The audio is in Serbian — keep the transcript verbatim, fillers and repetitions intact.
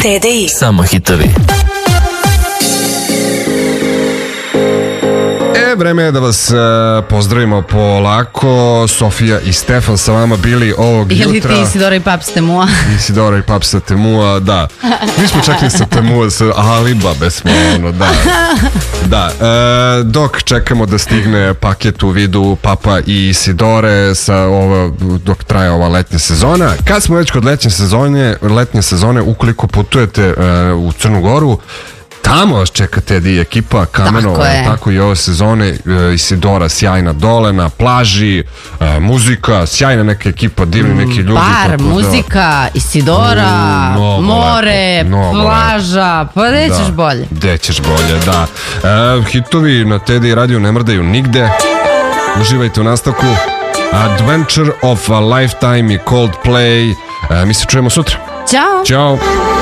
T D I. Samo hitovi. E, vreme je da vas uh, pozdravimo polako. Sofija i Stefan sa vama bili ovog Ili jutra. ti Isidora i Paps Temua. Isidora i Paps Temua, da. Mi smo čak i sa Temua, sa Alibabe smo, ono, da. Da, e, dok čekamo da stigne paket u vidu Papa i Isidore sa ovo, dok traje ova letnja sezona. Kad smo već kod letnje sezone, letnje sezone, ukoliko putujete e, u Crnu Goru, tamo vas čeka Teddy ekipa Kamenova, tako, je. tako i ove sezone. e, Isidora sjajna dole na plaži, e, muzika, sjajna neka ekipa, divni neki ljudi. Bar, tako da- muzika, Isidora, Mm, mnogo more, lepo, mnogo plaža, pa gde ćeš Da, bolje? gde ćeš bolje, da. E, hitovi na Teddy radiju ne mrdaju nigde. Uživajte u nastavku. Adventure of a Lifetime i Coldplay. E, mi se čujemo sutra. Ćao! Ćao!